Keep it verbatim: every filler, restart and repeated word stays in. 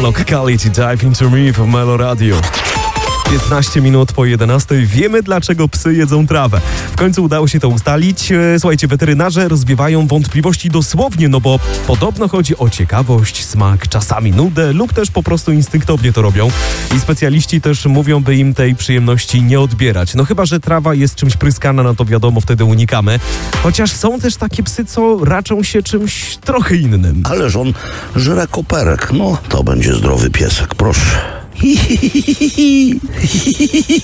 Alok Khalid i Dive Into Me w Melo Radio. piętnaście minut po jedenastej. Wiemy, dlaczego psy jedzą trawę. W końcu udało się to ustalić. Słuchajcie, weterynarze rozwiewają wątpliwości dosłownie, no bo podobno chodzi o ciekawość, smak, czasami nudę lub też po prostu instynktownie to robią. I specjaliści też mówią, by im tej przyjemności nie odbierać. No chyba, że trawa jest czymś pryskana, no to wiadomo, wtedy unikamy. Chociaż są też takie psy, co raczą się czymś trochę innym. Ależ on żre koperek. No, to będzie zdrowy piesek, proszę.